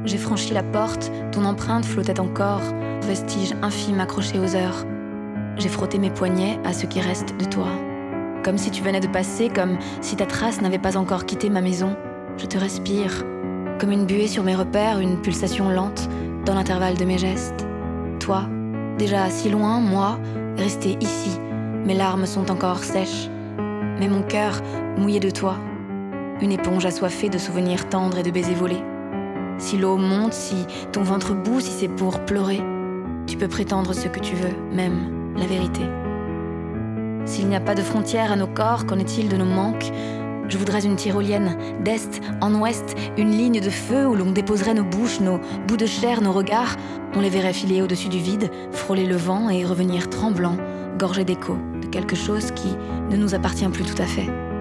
J'ai franchi la porte, ton empreinte flottait encore, vestige infime accroché aux heures. J'ai frotté mes poignets à ce qui reste de toi. Comme si tu venais de passer, comme si ta trace n'avait pas encore quitté ma maison. Je te respire, comme une buée sur mes repères, une pulsation lente dans l'intervalle de mes gestes. Toi, déjà si loin, moi, resté ici. Mes larmes sont encore sèches, mais mon cœur mouillé de toi. Une éponge assoiffée de souvenirs tendres et de baisers volés. Si l'eau monte, si ton ventre bout, si c'est pour pleurer, tu peux prétendre ce que tu veux, même la vérité. S'il n'y a pas de frontières à nos corps, qu'en est-il de nos manques ? Je voudrais une tyrolienne, d'est en ouest, une ligne de feu où l'on déposerait nos bouches, nos bouts de chair, nos regards. On les verrait filer au-dessus du vide, frôler le vent et revenir tremblants, gorgés d'écho de quelque chose qui ne nous appartient plus tout à fait.